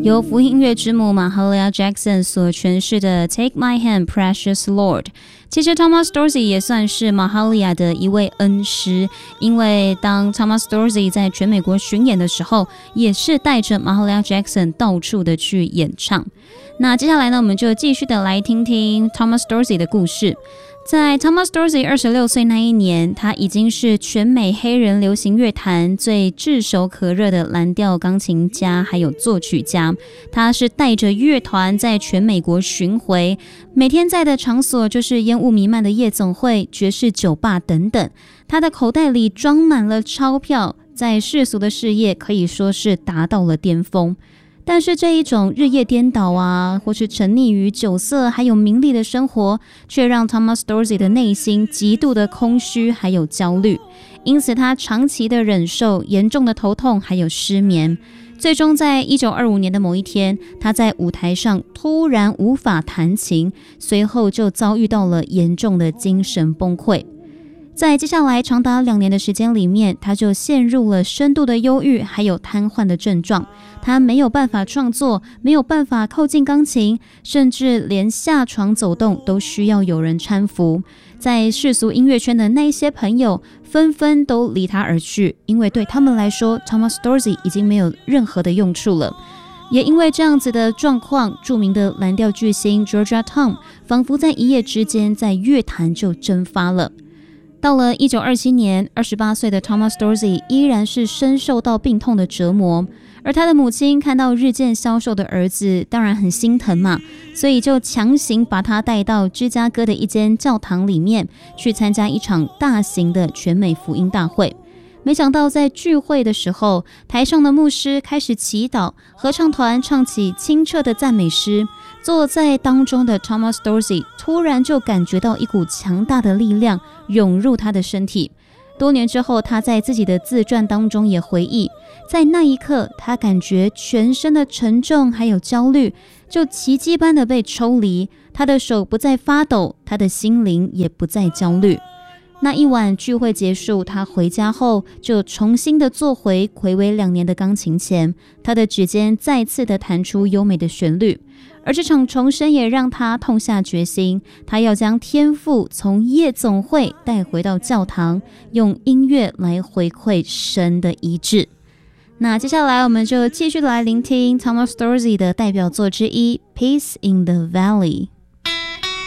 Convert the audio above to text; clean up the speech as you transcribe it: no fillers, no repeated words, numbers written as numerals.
由福音音乐之母Mahalia Jackson 所诠释的 Take My Hand Precious Lord。 其实 Thomas Dorsey 也算是 Mahalia 的一位恩师，因为当 Thomas Dorsey 在全美国巡演的时候，也是带着 Mahalia Jackson 到处的去演唱。那接下来呢，我们就继续的来听听 Thomas Dorsey 的故事。在 Thomas Dorsey 26岁那一年，他已经是全美黑人流行乐坛最炙手可热的蓝调钢琴家还有作曲家。他是带着乐团在全美国巡回，每天在的场所就是烟雾弥漫的夜总会、爵士酒吧等等。他的口袋里装满了钞票，在世俗的事业可以说是达到了巅峰。但是这一种日夜颠倒啊，或是沉溺于酒色还有名利的生活，却让 Thomas Dorsey 的内心极度的空虚还有焦虑，因此他长期的忍受严重的头痛还有失眠。最终在1925年的某一天，他在舞台上突然无法弹琴，随后就遭遇到了严重的精神崩溃。在接下来长达2年的时间里面，他就陷入了深度的忧郁还有瘫痪的症状。他没有办法创作，没有办法靠近钢琴，甚至连下床走动都需要有人搀扶。在世俗音乐圈的那些朋友纷纷都离他而去，因为对他们来说 Thomas Dorsey 已经没有任何的用处了。也因为这样子的状况，著名的蓝调巨星 Georgia Tom 仿佛在一夜之间在乐坛就蒸发了。到了1927年，28岁的 Thomas Dorsey 依然是深受到病痛的折磨，而他的母亲看到日渐消瘦的儿子，当然很心疼嘛，所以就强行把他带到芝加哥的一间教堂里面，去参加一场大型的全美福音大会。没想到在聚会的时候，台上的牧师开始祈祷，合唱团唱起清澈的赞美诗，坐在当中的 Thomas Dorsey 突然就感觉到一股强大的力量涌入他的身体。多年之后，他在自己的自传当中也回忆，在那一刻他感觉全身的沉重还有焦虑就奇迹般的被抽离，他的手不再发抖，他的心灵也不再焦虑。那一晚聚会结束，他回家后就重新的坐回睽违2年的钢琴前，他的指尖再次的弹出优美的旋律。而这场重生也让他痛下决心，他要将天赋从夜总会带回到教堂，用音乐来回馈神的医治。那接下来我们就继续来聆听 Thomas Dorsey 的代表作之一 Peace in the Valley。